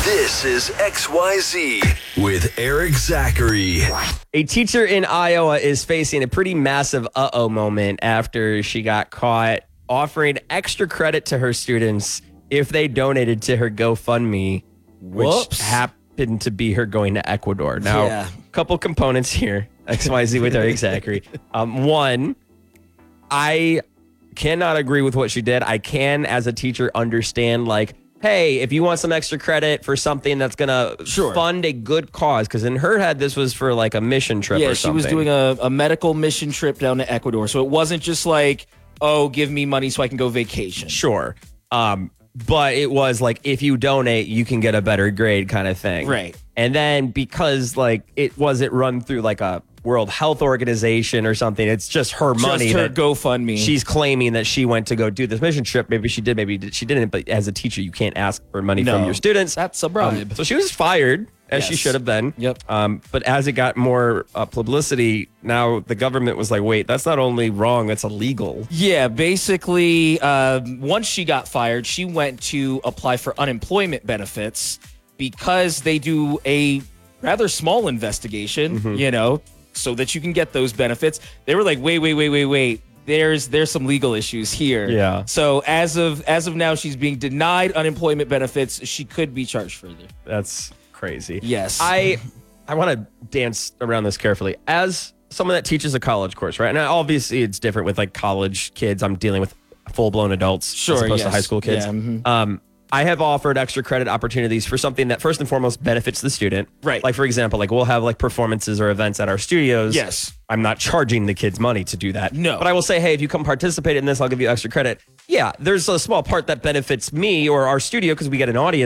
This is XYZ with Eric Zachary. A teacher in Iowa is facing a pretty massive uh-oh moment after she got caught offering extra credit to her students if they donated to her GoFundMe, which happened to be her going to Ecuador. Now, a couple components here, XYZ with Eric Zachary. One, I cannot agree with what she did. I can, as a teacher, understand, like, hey, if you want some extra credit for something that's going to fund a good cause, because in her head, this was for like a mission trip or something. Yeah, she was doing a medical mission trip down to Ecuador. So it wasn't just like, oh, give me money so I can go vacation. Sure. But it was like, if you donate, you can get a better grade kind of thing. Right. And then because like it wasn't run through like a World Health Organization or something, it's just her money. Just her GoFundMe. She's claiming that she went to go do this mission trip. Maybe she did, maybe she didn't. But as a teacher, you can't ask for money from your students. That's a bribe. So she was fired, as she should have been. Yep. But as it got more publicity, now the government was like, wait, that's not only wrong, that's illegal. Yeah, basically, once she got fired, she went to apply for unemployment benefits because they do a rather small investigation, you know, so that you can get those benefits. They were like, wait. There's some legal issues here. Yeah. So as of now, she's being denied unemployment benefits. She could be charged further. That's crazy. Yes. I want to dance around this carefully. As someone that teaches a college course, right? Now, obviously, it's different with like college kids. I'm dealing with full-blown adults as opposed to high school kids. Yeah, I have offered extra credit opportunities for something that first and foremost benefits the student. Right. Like, for example, like we'll have like performances or events at our studios. Yes. I'm not charging the kids money to do that. No. But I will say, hey, if you come participate in this, I'll give you extra credit. Yeah, there's a small part that benefits me or our studio because we get an audience